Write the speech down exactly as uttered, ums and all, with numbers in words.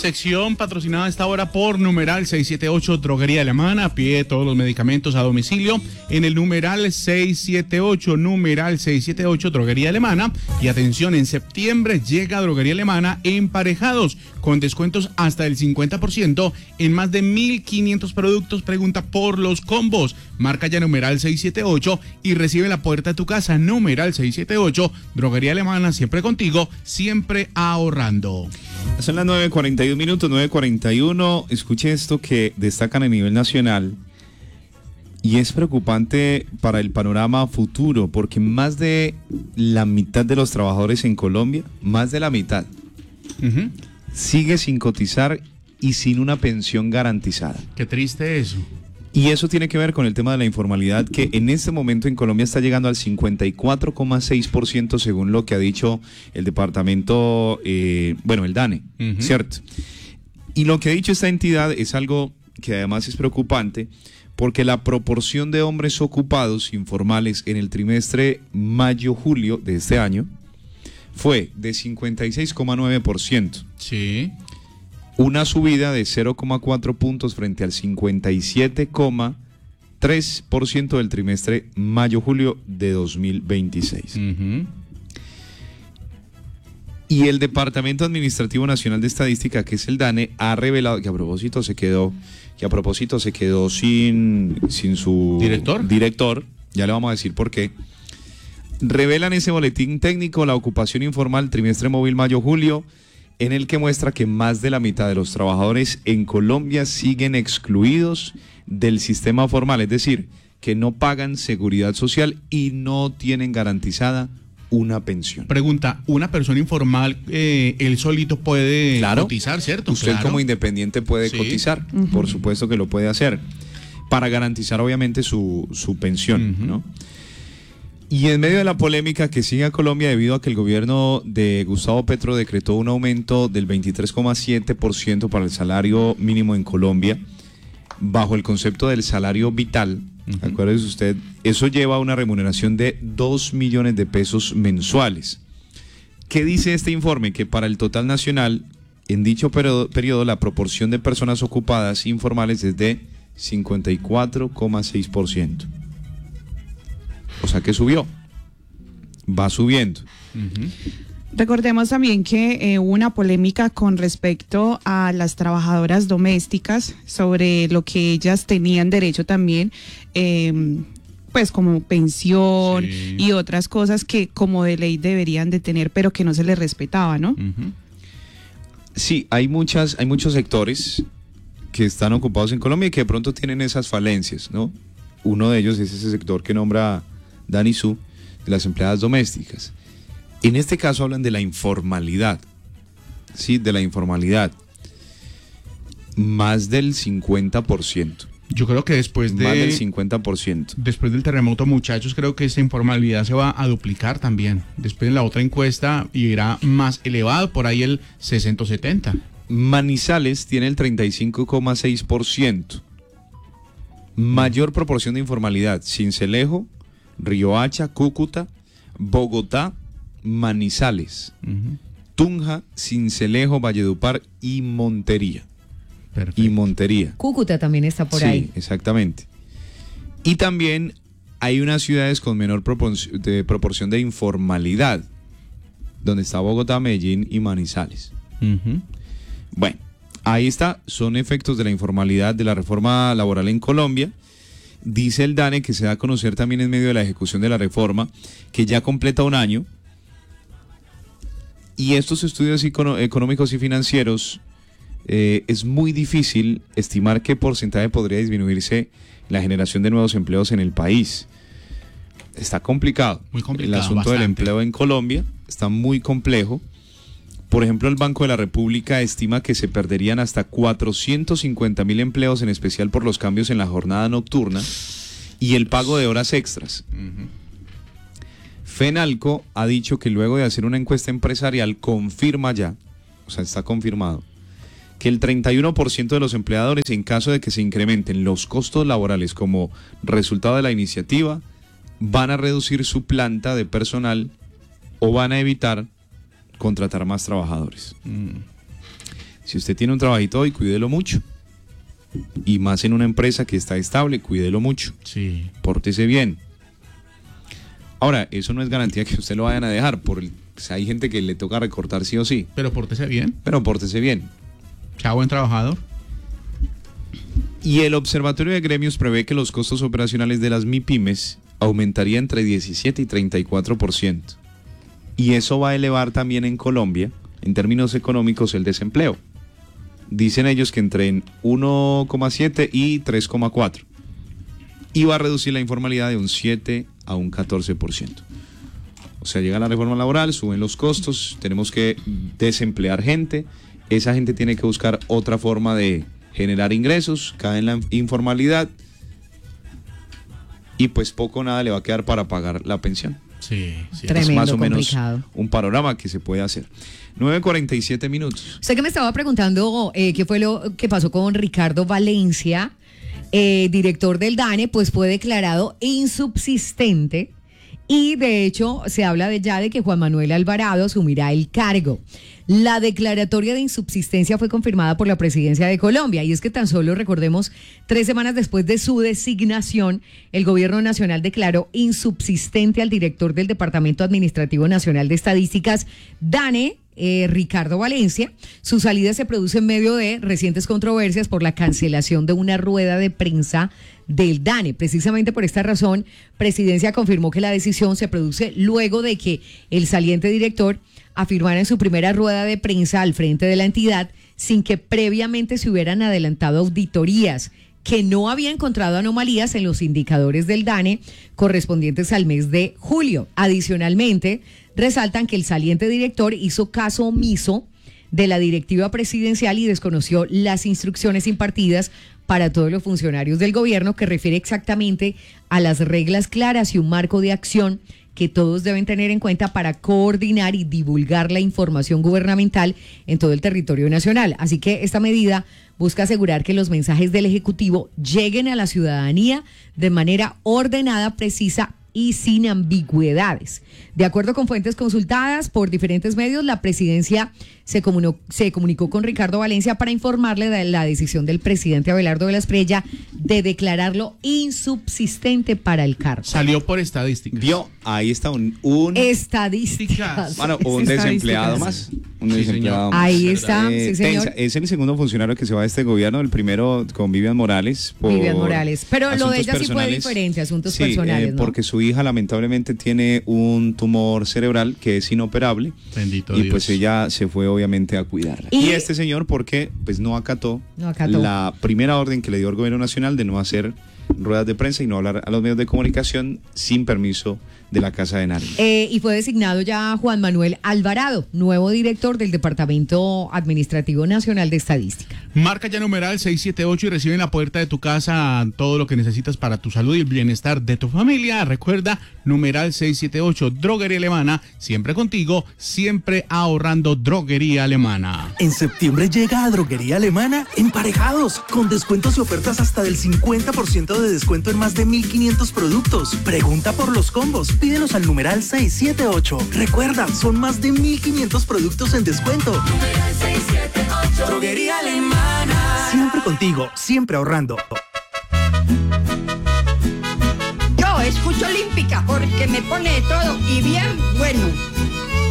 Sección patrocinada a esta hora por numeral seiscientos setenta y ocho Droguería Alemana. Pide todos los medicamentos a domicilio en el numeral seiscientos setenta y ocho, numeral seiscientos setenta y ocho Droguería Alemana. Y atención, en septiembre llega Droguería Alemana emparejados con descuentos hasta el cincuenta por ciento en más de mil quinientos productos. Pregunta por los combos. Marca ya numeral seiscientos setenta y ocho y recibe en la puerta de tu casa. Numeral seiscientos setenta y ocho Droguería Alemana, siempre contigo, siempre ahorrando. Son las nueve cuarenta y uno minutos, nueve cuarenta y uno. Escuche esto que destacan a nivel nacional y es preocupante para el panorama futuro, porque más de la mitad de los trabajadores en Colombia, más de la mitad, uh-huh. sigue sin cotizar y sin una pensión garantizada. Qué triste eso. Y eso tiene que ver con el tema de la informalidad, que en este momento en Colombia está llegando al cincuenta y cuatro coma seis por ciento según lo que ha dicho el departamento, eh, bueno, el DANE, uh-huh. ¿cierto? Y lo que ha dicho esta entidad es algo que además es preocupante, porque la proporción de hombres ocupados informales en el trimestre mayo-julio de este año fue de cincuenta y seis coma nueve por ciento. Sí. Una subida de cero coma cuatro puntos frente al cincuenta y siete coma tres por ciento del trimestre mayo-julio de dos mil veintiséis. Uh-huh. Y el Departamento Administrativo Nacional de Estadística, que es el DANE, ha revelado que a propósito se quedó, que a propósito se quedó sin, sin su director. director, ya le vamos a decir por qué. Revelan ese boletín técnico la ocupación informal trimestre móvil mayo-julio, en el que muestra que más de la mitad de los trabajadores en Colombia siguen excluidos del sistema formal, es decir, que no pagan seguridad social y no tienen garantizada una pensión. Pregunta, ¿una persona informal, eh, él solito puede claro, cotizar, cierto? Usted claro. como independiente puede sí. cotizar, uh-huh. por supuesto que lo puede hacer, para garantizar obviamente su, su pensión, uh-huh. ¿no? Y en medio de la polémica que sigue a Colombia debido a que el gobierno de Gustavo Petro decretó un aumento del veintitrés coma siete por ciento para el salario mínimo en Colombia, bajo el concepto del salario vital, uh-huh. acuérdese usted, eso lleva a una remuneración de dos millones de pesos mensuales. ¿Qué dice este informe? Que para el total nacional, en dicho periodo, periodo la proporción de personas ocupadas informales es de cincuenta y cuatro coma seis por ciento. O sea que subió, va subiendo. Uh-huh. Recordemos también que eh, hubo una polémica con respecto a las trabajadoras domésticas sobre lo que ellas tenían derecho también, eh, pues como pensión sí. y otras cosas que como de ley deberían de tener, pero que no se les respetaba, ¿no? Uh-huh. Sí, hay muchas, hay muchos sectores que están ocupados en Colombia y que de pronto tienen esas falencias, ¿no? Uno de ellos es ese sector que nombra Dani Su, de las empleadas domésticas. En este caso hablan de la informalidad, sí, de la informalidad, más del cincuenta por ciento. Yo creo que después de... Más del cincuenta por ciento. Después del terremoto, muchachos, creo que esa informalidad se va a duplicar también. Después en la otra encuesta irá más elevado, por ahí el sesenta o setenta. Manizales tiene el treinta y cinco coma seis por ciento. Mayor proporción de informalidad, Sincelejo, Riohacha, Cúcuta, Bogotá, Manizales, uh-huh. Tunja, Sincelejo, Valledupar y Montería. Perfecto. Y Montería. Cúcuta también está por sí, ahí. Sí, exactamente. Y también hay unas ciudades con menor proporción de, proporción de informalidad, donde está Bogotá, Medellín y Manizales. Uh-huh. Bueno, ahí está, son efectos de la informalidad de la reforma laboral en Colombia. Dice el DANE que se da a conocer también en medio de la ejecución de la reforma, que ya completa un año. Y estos estudios econo- económicos y financieros, eh, es muy difícil estimar qué porcentaje podría disminuirse la generación de nuevos empleos en el país. Está complicado. Muy complicado, el asunto bastante. del empleo en Colombia está muy complejo. Por ejemplo, el Banco de la República estima que se perderían hasta cuatrocientos cincuenta mil empleos, en especial por los cambios en la jornada nocturna y el pago de horas extras. Uh-huh. Fenalco ha dicho que luego de hacer una encuesta empresarial confirma ya, o sea, está confirmado, que el treinta y uno por ciento de los empleadores, en caso de que se incrementen los costos laborales como resultado de la iniciativa, van a reducir su planta de personal o van a evitar contratar más trabajadores. Mm. Si usted tiene un trabajito hoy, cuídelo mucho. Y más en una empresa que está estable, cuídelo mucho. Sí. Pórtese bien. Ahora, eso no es garantía que usted lo vayan a dejar. Por el, o sea, hay gente que le toca recortar sí o sí. Pero pórtese bien. Pero pórtese bien. Sea buen trabajador. Y el Observatorio de Gremios prevé que los costos operacionales de las MIPYMES aumentarían entre diecisiete y treinta y cuatro por ciento. Y eso va a elevar también en Colombia, en términos económicos, el desempleo. Dicen ellos que entre uno coma siete y tres coma cuatro. Y va a reducir la informalidad de un siete a un catorce por ciento. O sea, llega la reforma laboral, suben los costos, tenemos que desemplear gente. Esa gente tiene que buscar otra forma de generar ingresos, cae en la informalidad y pues poco o nada le va a quedar para pagar la pensión. Sí, sí. Tremendo, es más o complicado. menos un panorama que se puede hacer. nueve cuarenta y siete minutos. Usted que me estaba preguntando eh, qué fue lo que pasó con Ricardo Valencia, eh, director del DANE, pues fue declarado insubsistente y de hecho se habla de ya de que Juan Manuel Alvarado asumirá el cargo. La declaratoria de insubsistencia fue confirmada por la Presidencia de Colombia y es que tan solo, recordemos, tres semanas después de su designación, el Gobierno Nacional declaró insubsistente al director del Departamento Administrativo Nacional de Estadísticas, DANE, eh, Ricardo Valencia. Su salida se produce en medio de recientes controversias por la cancelación de una rueda de prensa del DANE. Precisamente por esta razón, Presidencia confirmó que la decisión se produce luego de que el saliente director afirmara en su primera rueda de prensa al frente de la entidad, sin que previamente se hubieran adelantado auditorías, que no había encontrado anomalías en los indicadores del DANE correspondientes al mes de julio. Adicionalmente, resaltan que el saliente director hizo caso omiso de la directiva presidencial y desconoció las instrucciones impartidas para todos los funcionarios del gobierno, que refiere exactamente a las reglas claras y un marco de acción que todos deben tener en cuenta para coordinar y divulgar la información gubernamental en todo el territorio nacional. Así que esta medida busca asegurar que los mensajes del Ejecutivo lleguen a la ciudadanía de manera ordenada, precisa y sin ambigüedades. De acuerdo con fuentes consultadas por diferentes medios, la presidencia se comunicó, se comunicó con Ricardo Valencia para informarle de la decisión del presidente Abelardo de la Espriella de declararlo insubsistente para el cargo. Salió por estadísticas. Vio, ahí está un... un Estadísticas. bueno, un desempleado más. Un Sí, desempleado señor. más. Ahí está, Eh, sí, señor. tensa, es el segundo funcionario que se va de este gobierno, el primero con Vivian Morales. Por Vivian Morales. Pero lo de asuntos ella sí fue personales. diferente, asuntos Sí, personales, eh, ¿no? porque su hija lamentablemente tiene un tumor cerebral que es inoperable. Bendito y Dios. pues ella se fue obviamente a cuidarla. Y- Y, este señor, porque pues no acató, No acató. la primera orden que le dio el gobierno nacional de no hacer ruedas de prensa y no hablar a los medios de comunicación sin permiso de la Casa de Nariño. Eh, y fue designado ya Juan Manuel Alvarado, nuevo director del Departamento Administrativo Nacional de Estadística. Marca ya numeral seiscientos setenta y ocho y recibe en la puerta de tu casa todo lo que necesitas para tu salud y el bienestar de tu familia. Recuerda, numeral seiscientos setenta y ocho, Droguería Alemana, siempre contigo, siempre ahorrando. Droguería Alemana. En septiembre llega a Droguería Alemana Emparejados, con descuentos y ofertas hasta del cincuenta por ciento de descuento en más de mil quinientos productos. Pregunta por los combos, pídelos al numeral seiscientos setenta y ocho. Recuerda, son más de mil quinientos productos en descuento. Numeral seiscientos setenta y ocho. Droguería Alemana. Siempre contigo, siempre ahorrando. Yo escucho Olímpica porque me pone todo y bien bueno.